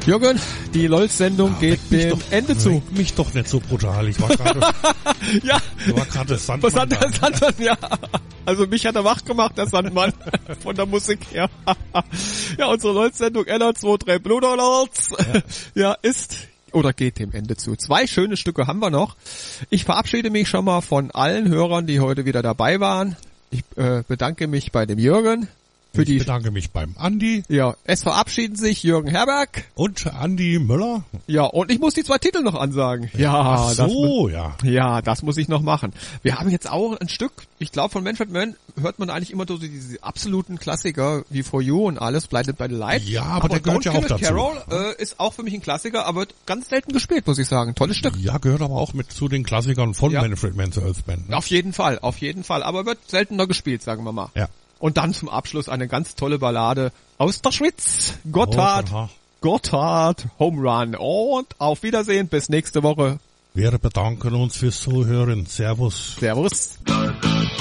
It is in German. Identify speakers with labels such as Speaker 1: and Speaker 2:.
Speaker 1: Jürgen, die LOL-Sendung geht dem Ende zu.
Speaker 2: Leck mich doch nicht so brutal. Ich war gerade
Speaker 1: Ja,
Speaker 2: Sandmann.
Speaker 1: der Sandmann, ja. Also mich hat er wach gemacht, der Sandmann, von der Musik her. Ja, unsere LOL-Sendung LR23 Blue Alerts, ja, ist oder geht dem Ende zu. 2 schöne Stücke haben wir noch. Ich verabschiede mich schon mal von allen Hörern, die heute wieder dabei waren. Ich bedanke mich bei dem Jürgen.
Speaker 2: Ich bedanke mich beim Andi.
Speaker 1: Ja, es verabschieden sich Jürgen Herberg.
Speaker 2: Und Andi Möller.
Speaker 1: Ja, und ich muss die 2 Titel noch ansagen. Ja,
Speaker 2: ach so,
Speaker 1: Ja, das muss ich noch machen. Wir haben jetzt auch ein Stück, ich glaube von Manfred Mann hört man eigentlich immer so diese absoluten Klassiker wie For You und alles, Blinded by the Light.
Speaker 2: Ja, aber der gehört ja auch dazu.
Speaker 1: Carol ist auch für mich ein Klassiker, aber wird ganz selten gespielt, muss ich sagen. Tolles Stück.
Speaker 2: Ja, gehört aber auch mit zu den Klassikern von Manfred Mann zur Earth-Band. Ne?
Speaker 1: Auf jeden Fall. Aber wird seltener gespielt, sagen wir mal.
Speaker 2: Ja.
Speaker 1: Und dann zum Abschluss eine ganz tolle Ballade aus der Schweiz. Gotthard, Home Run. Und auf Wiedersehen, bis nächste Woche.
Speaker 2: Wir bedanken uns fürs Zuhören. Servus.
Speaker 1: Servus.